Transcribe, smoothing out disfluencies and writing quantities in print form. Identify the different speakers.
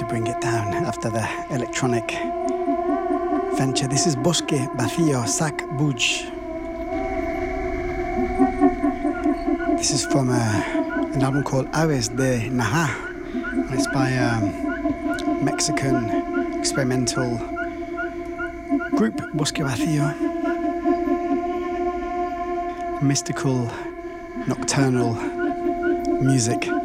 Speaker 1: to bring it down after the electronic venture. This is Bosque Vacío, Sac Buj. This is from an album called Aves de Naha. And it's by a Mexican experimental group, Bosque Vacío. Mystical, nocturnal music.